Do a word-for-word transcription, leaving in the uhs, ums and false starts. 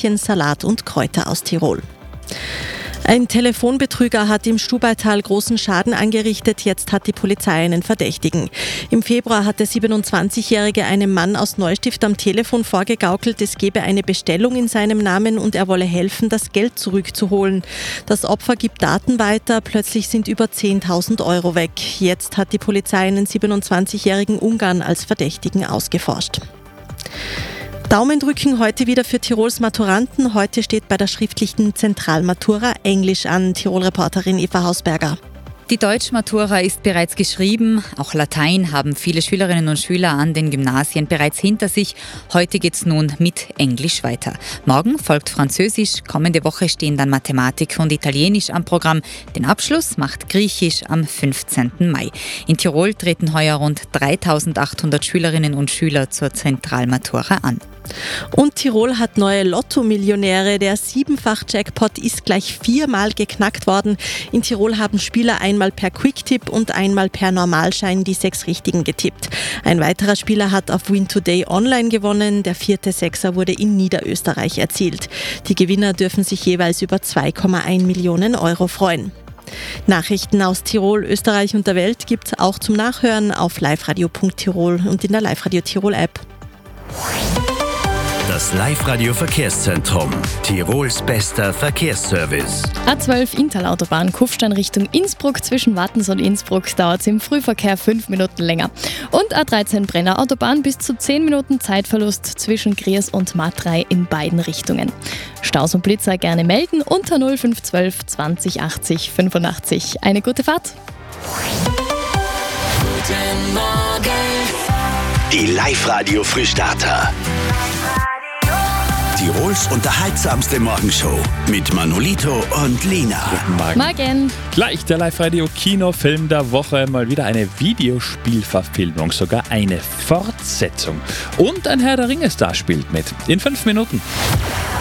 Würstchen, Salat und Kräuter aus Tirol. Ein Telefonbetrüger hat im Stubaital großen Schaden angerichtet. Jetzt hat die Polizei einen Verdächtigen. Im Februar hat der siebenundzwanzigjährige einem Mann aus Neustift am Telefon vorgegaukelt, es gebe eine Bestellung in seinem Namen und er wolle helfen, das Geld zurückzuholen. Das Opfer gibt Daten weiter. Plötzlich sind über zehntausend Euro weg. Jetzt hat die Polizei einen siebenundzwanzigjährigen Ungarn als Verdächtigen ausgeforscht. Daumen drücken heute wieder für Tirols Maturanten. Heute steht bei der schriftlichen Zentralmatura Englisch an. Tirol-Reporterin Eva Hausberger. Die Deutschmatura ist bereits geschrieben. Auch Latein haben viele Schülerinnen und Schüler an den Gymnasien bereits hinter sich. Heute geht's nun mit Englisch weiter. Morgen folgt Französisch. Kommende Woche stehen dann Mathematik und Italienisch am Programm. Den Abschluss macht Griechisch am fünfzehnten Mai. In Tirol treten heuer rund dreitausendachthundert Schülerinnen und Schüler zur Zentralmatura an. Und Tirol hat neue Lotto-Millionäre. Der Siebenfach-Jackpot ist gleich viermal geknackt worden. In Tirol haben Spieler einmal per Quicktip und einmal per Normalschein die sechs Richtigen getippt. Ein weiterer Spieler hat auf Win Today Online gewonnen. Der vierte Sechser wurde in Niederösterreich erzielt. Die Gewinner dürfen sich jeweils über zwei Komma eins Millionen Euro freuen. Nachrichten aus Tirol, Österreich und der Welt gibt's auch zum Nachhören auf liveradio punkt tirol und in der Live-Radio Tirol App. Das Live-Radio-Verkehrszentrum. Tirols bester Verkehrsservice. A zwölf Inntal-Autobahn, Kufstein Richtung Innsbruck. Zwischen Wattens und Innsbruck dauert es im Frühverkehr fünf Minuten länger. Und A dreizehn Brenner Autobahn, bis zu zehn Minuten Zeitverlust zwischen Griers und Matrei in beiden Richtungen. Staus und Blitzer gerne melden unter null fünf eins zwei zwanzig achtzig fünfundachtzig. Eine gute Fahrt. Guten Morgen. Die Live-Radio-Frühstarter. Tirols unterhaltsamste Morgenshow mit Manolito und Lena. Guten Morgen. Morgen. Gleich der Live-Radio-Kinofilm der Woche. Mal wieder eine Videospielverfilmung, sogar eine Fortsetzung. Und ein Herr der Ringe-Star spielt mit. In fünf Minuten.